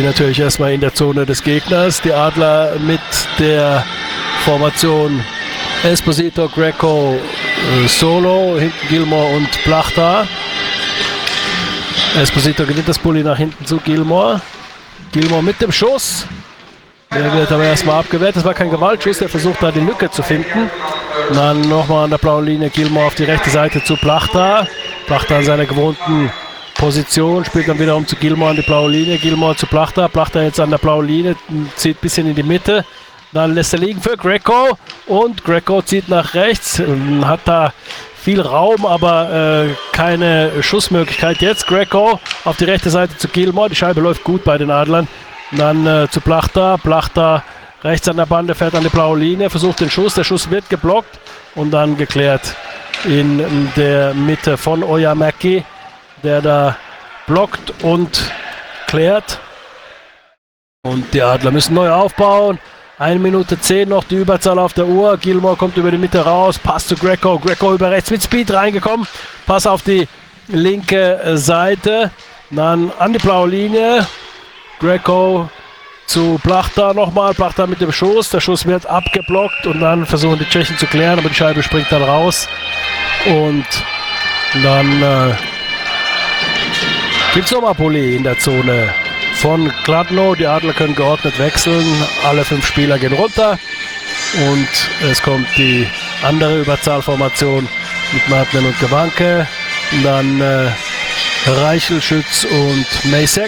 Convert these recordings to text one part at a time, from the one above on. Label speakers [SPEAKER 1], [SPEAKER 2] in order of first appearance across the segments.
[SPEAKER 1] natürlich erstmal in der Zone des Gegners. Die Adler mit der Formation Esposito, Greco, Solo, hinten Gilmour und Plachta. Esposito gewinnt das Bulli nach hinten zu Gilmour. Gilmour mit dem Schuss. Der wird aber erstmal abgewehrt. Das war kein Gewaltschuss. Der versucht da die Lücke zu finden. Und dann nochmal an der blauen Linie Gilmour auf die rechte Seite zu Plachta. Plachta in seiner gewohnten Position. Spielt dann wiederum zu Gilmour an die blaue Linie. Gilmour zu Plachta. Plachta jetzt an der blauen Linie. Zieht ein bisschen in die Mitte. Dann lässt er liegen für Greco. Und Greco zieht nach rechts. Hat da viel Raum, aber keine Schussmöglichkeit. Jetzt Greco auf die rechte Seite zu Gilmour. Die Scheibe läuft gut bei den Adlern. Dann zu Plachta. Plachta rechts an der Bande, fährt an die blaue Linie, versucht den Schuss. Der Schuss wird geblockt und dann geklärt in der Mitte von Ojamäki, der da blockt und klärt. Und die Adler müssen neu aufbauen. 1 Minute 10 noch die Überzahl auf der Uhr. Gilmour kommt über die Mitte raus. Pass zu Greco. Greco über rechts mit Speed reingekommen. Pass auf die linke Seite. Dann an die blaue Linie. Greco zu Plachta nochmal. Plachta mit dem Schuss. Der Schuss wird abgeblockt und dann versuchen die Tschechen zu klären, aber die Scheibe springt dann raus. Und dann gibt es nochmal Bulli in der Zone von Kladno. Die Adler können geordnet wechseln. Alle 5 Spieler gehen runter. Und es kommt die andere Überzahlformation mit Martinen und Gawanke. Und dann Reichel, Schütz und Macek.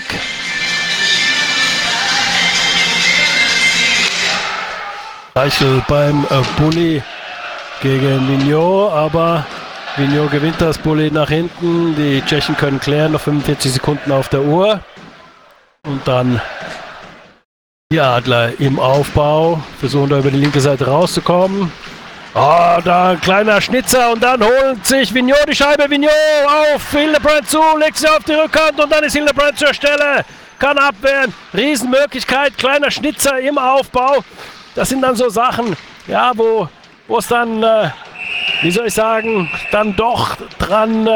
[SPEAKER 1] Reichel beim Bulli gegen Vigneault, aber Vigneault gewinnt das Bulli nach hinten. Die Tschechen können klären, noch 45 Sekunden auf der Uhr. Und dann die Adler im Aufbau, versuchen da über die linke Seite rauszukommen. Da ein kleiner Schnitzer und dann holt sich Vigneault die Scheibe. Vigneault auf Hildebrand zu, legt sie auf die Rückhand und dann ist Hildebrand zur Stelle. Kann abwehren, Riesenmöglichkeit, kleiner Schnitzer im Aufbau. Das sind dann so Sachen, ja, wo es dann, wie soll ich sagen, dann doch dran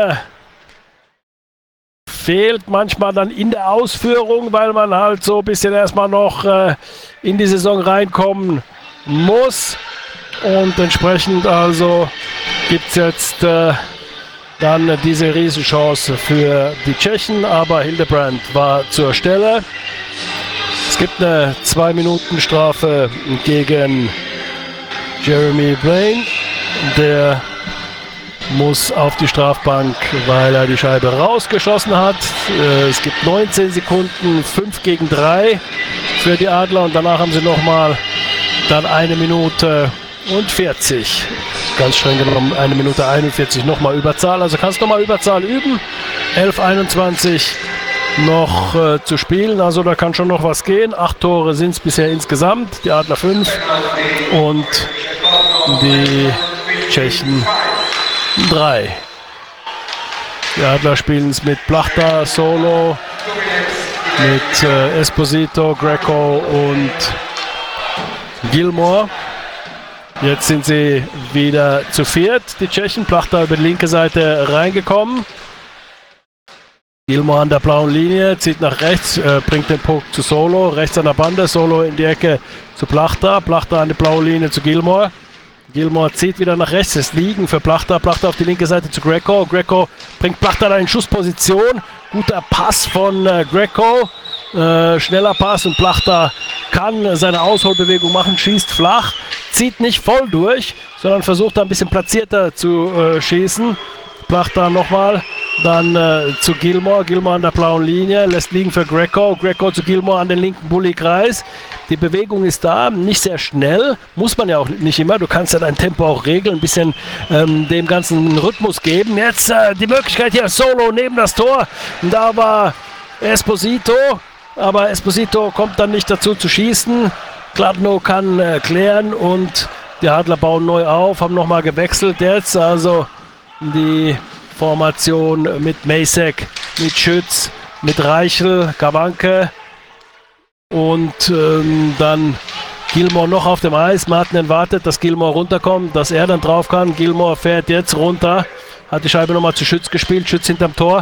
[SPEAKER 1] fehlt manchmal dann in der Ausführung, weil man halt so ein bisschen erstmal noch in die Saison reinkommen muss. Und entsprechend also gibt es jetzt dann diese Riesenchance für die Tschechen, aber Hildebrand war zur Stelle. Es gibt eine 2-Minuten-Strafe gegen Jeremy Blaine. Der muss auf die Strafbank, weil er die Scheibe rausgeschossen hat. Es gibt 19 Sekunden, 5 gegen 3 für die Adler und danach haben sie nochmal dann 1 Minute und 40. Ganz streng genommen 1 Minute 41 nochmal Überzahl. Also kannst du nochmal Überzahl üben. 11:21 noch zu spielen, also da kann schon noch was gehen. 8 Tore sind es bisher insgesamt, die Adler 5 und die Tschechen 3. Die Adler spielen es mit Plachta, Solo, mit Esposito, Greco und Gilmour. Jetzt sind sie wieder zu viert, die Tschechen. Plachta über die linke Seite reingekommen. Gilmour an der blauen Linie, zieht nach rechts, bringt den Puck zu Solo, rechts an der Bande, Solo in die Ecke zu Plachta, Plachta an die blaue Linie zu Gilmour. Gilmour zieht wieder nach rechts, es liegen für Plachta, Plachta auf die linke Seite zu Greco. Greco bringt Plachta in Schussposition, guter Pass von Greco, schneller Pass und Plachta kann seine Ausholbewegung machen, schießt flach, zieht nicht voll durch, sondern versucht da ein bisschen platzierter zu schießen. Plachta nochmal, dann zu Gilmour, Gilmour an der blauen Linie, lässt liegen für Greco, Greco zu Gilmour an den linken Bulli-Kreis. Die Bewegung ist da, nicht sehr schnell, muss man ja auch nicht immer, du kannst ja dein Tempo auch regeln, ein bisschen dem Ganzen einen Rhythmus geben. Jetzt die Möglichkeit hier, Solo neben das Tor, und da war Esposito, aber Esposito kommt dann nicht dazu zu schießen. Kladno kann klären und die Adler bauen neu auf, haben nochmal gewechselt jetzt, also die Formation mit Macek, mit Schütz, mit Reichel, Gawanke und dann Gilmour noch auf dem Eis. Martinen wartet, dass Gilmour runterkommt, dass er dann drauf kann. Gilmour fährt jetzt runter, hat die Scheibe nochmal zu Schütz gespielt, Schütz hinterm Tor,